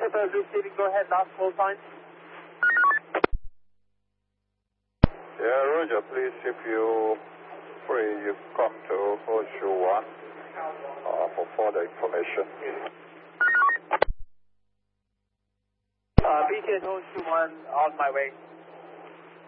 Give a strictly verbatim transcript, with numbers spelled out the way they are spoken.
Delta receiving, go ahead, last call sign. Yeah, Roger, please, if you free, you come to Horseshoe one uh, for further information. Uh, B T N Horseshoe one, on my way.